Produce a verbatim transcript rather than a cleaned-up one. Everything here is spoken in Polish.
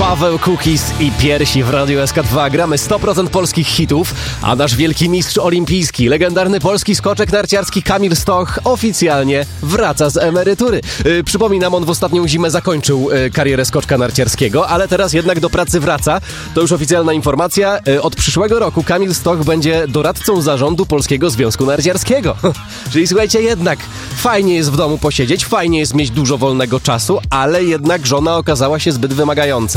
Paweł Kukis i Piersi w Radiu S K dwa. Gramy sto procent polskich hitów, a nasz wielki mistrz olimpijski, legendarny polski skoczek narciarski Kamil Stoch oficjalnie wraca z emerytury. Yy, przypominam, on w ostatnią zimę zakończył yy, karierę skoczka narciarskiego, ale teraz jednak do pracy wraca. To już oficjalna informacja. Yy, od przyszłego roku Kamil Stoch będzie doradcą zarządu Polskiego Związku Narciarskiego. Czyli słuchajcie, jednak fajnie jest w domu posiedzieć, fajnie jest mieć dużo wolnego czasu, ale jednak żona okazała się zbyt wymagająca.